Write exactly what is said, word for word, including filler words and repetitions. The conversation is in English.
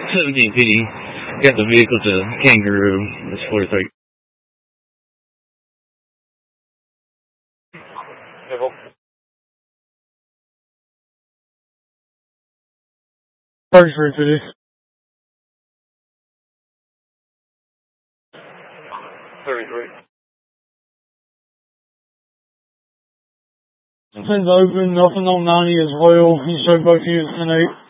seventeen P. Got the vehicle to Kangaroo. It's forty-three. thirty-three fifty. thirty-three. Things open, nothing on ninety as well. He showed both units in eight.